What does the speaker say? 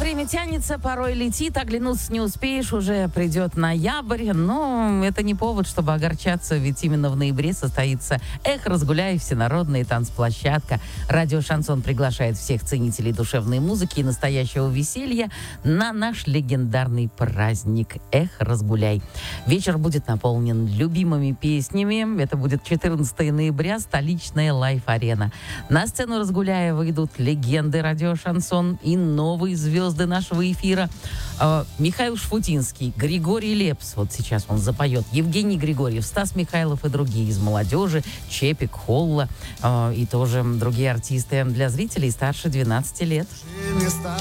Время тянется, порой летит, оглянуться не успеешь, уже придет ноябрь. Но это не повод, чтобы огорчаться, ведь именно в ноябре состоится «Эх, разгуляй», всенародная танцплощадка. Радио «Шансон» приглашает всех ценителей душевной музыки и настоящего веселья на наш легендарный праздник «Эх, разгуляй». Вечер будет наполнен любимыми песнями. Это будет 14 ноября, столичная лайф-арена. На сцену «Разгуляя» выйдут легенды радио «Шансон» и новые звезды нашего эфира. Михаил Шфутинский, Григорий Лепс, вот сейчас он запоет, Евгений Григорьев, Стас Михайлов и другие из молодежи, Чепик, Холла и тоже другие артисты для зрителей старше 12 лет. Места